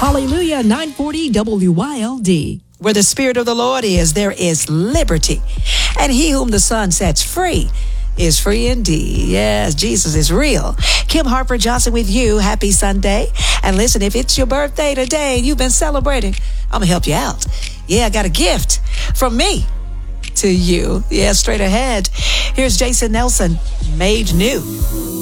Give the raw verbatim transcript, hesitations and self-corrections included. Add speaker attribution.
Speaker 1: Hallelujah, nine forty W Y L D.
Speaker 2: Where the Spirit of the Lord is, there is liberty. And he whom the Son sets free is free indeed. Yes, Jesus is real. Kim Harper Johnson with you. Happy Sunday. And listen, if it's your birthday today and you've been celebrating, I'm going to help you out. Yeah, I got a gift from me to you. Yeah, straight ahead. Here's Jason Nelson, Made New.